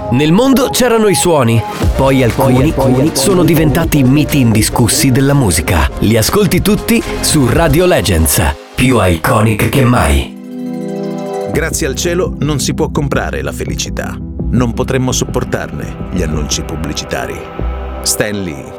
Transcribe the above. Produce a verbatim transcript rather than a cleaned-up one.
Nel mondo c'erano i suoni, poi alcuni, poi alcuni sono diventati miti indiscussi della musica. Li ascolti tutti su Radio Legends, più iconic che mai. Grazie al cielo non si può comprare la felicità. Non potremmo sopportarne gli annunci pubblicitari. Stan Lee.